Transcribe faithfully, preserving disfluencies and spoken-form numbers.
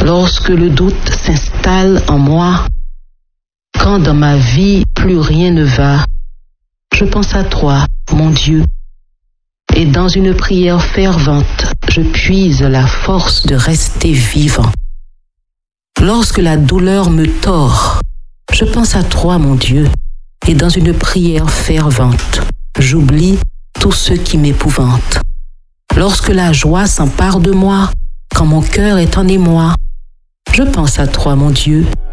Lorsque le doute s'installe en moi, quand dans ma vie plus rien ne va, je pense à toi, mon Dieu, et dans une prière fervente, je puise la force de rester vivant. Lorsque la douleur me tord, je pense à toi, mon Dieu, et dans une prière fervente, j'oublie tout ce qui m'épouvante. Lorsque la joie s'empare de moi, quand mon cœur est en émoi, je pense à toi, mon Dieu,